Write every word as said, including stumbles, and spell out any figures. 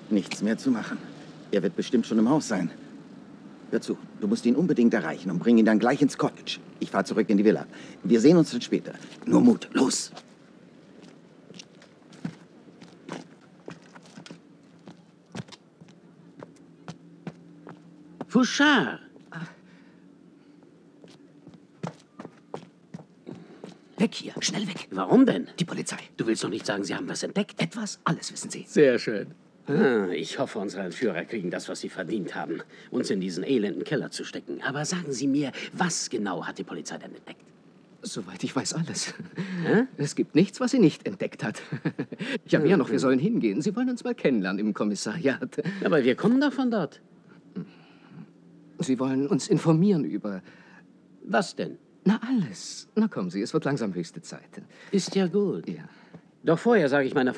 Nichts mehr zu machen. Er wird bestimmt schon im Haus sein. Hör zu, du musst ihn unbedingt erreichen und bring ihn dann gleich ins Cottage. Ich fahre zurück in die Villa. Wir sehen uns dann später. Nur Mut, los! Fouchard! Weg hier, schnell weg. Warum denn? Die Polizei. Du willst doch nicht sagen, sie haben was entdeckt? Etwas, alles wissen Sie. Sehr schön. Ah, ich hoffe, unsere Entführer kriegen das, was sie verdient haben, uns in diesen elenden Keller zu stecken. Aber sagen Sie mir, was genau hat die Polizei denn entdeckt? Soweit ich weiß, alles. Hä? Es gibt nichts, was sie nicht entdeckt hat. Ich habe mehr noch, wir sollen hingehen. Sie wollen uns mal kennenlernen im Kommissariat. Aber wir kommen doch von dort. Sie wollen uns informieren über... Was denn? Na, alles. Na kommen Sie, es wird langsam höchste Zeit. Ist ja gut. Ja. Doch vorher sage ich meiner